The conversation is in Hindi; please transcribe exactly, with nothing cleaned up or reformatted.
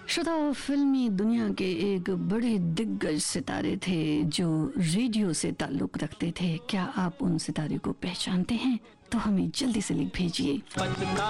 श्रोताओ, फिल्मी दुनिया के एक बड़े दिग्गज सितारे थे जो रेडियो से ताल्लुक रखते थे। क्या आप उन सितारे को पहचानते हैं? तो हमें जल्दी से लिख भेजिए।